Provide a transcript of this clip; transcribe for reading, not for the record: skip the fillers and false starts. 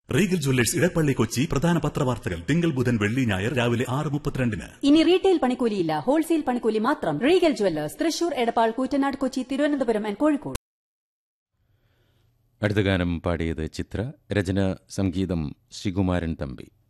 Regal Jewellers Edappally Kochi പ്രധാന പത്രവാർത്തകൾ തിങ്കൾ ബുധൻ വെള്ളി ഞായർ രാവിലെ 6:32. ഇനി റീറ്റെയിൽ പണിക്കൂലിയില്ല, ഹോൾസെയിൽ പണിക്കൂലി മാത്രം. Regal Jewellers, Thrissur, Edappal, Koottanad, Kochi, Thiruvananthapuram and Kozhikode. അടുത്ത ഗാനം പാടിയത് ചിത്ര, രചന സംഗീതം ശ്രീകുമാരൻ തമ്പി.